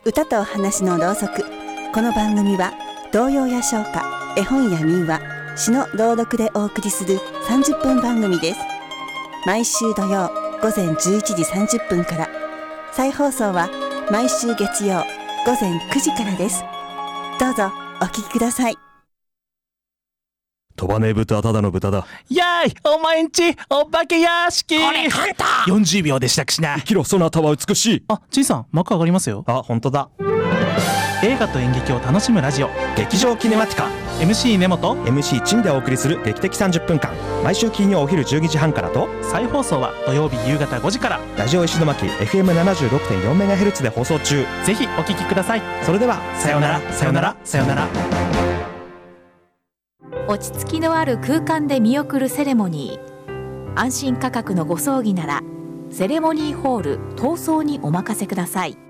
歌とお話のろうそく。この番組は童謡や唱歌、絵本や民話、詩の朗読でお送りする30分番組です。毎週土曜午前11時30分から、再放送は毎週月曜午前9時からです。どうぞお聞きください。 飛ばねえ豚はただの豚だ。 やい、お前んちお化け屋敷。 これ簡単。 40秒でしたくしな。 生きろ、そなたは美しい。 あ、じいさん、幕上がりますよ。 あ、本当だ。 映画と演劇を楽しむラジオ、 劇場キネマティカ。 MC 根本、 MC 陳でお送りする劇的30分間、毎週金曜お昼12時半からと、 再放送は土曜日夕方5時から。 ラジオ石巻 FM76.4MHz で放送中。 ぜひお聞きください。 それではさようなら、さようなら、さようなら。 落ち着きのある空間で見送るセレモニー。安心価格のご葬儀ならセレモニーホール東総にお任せください。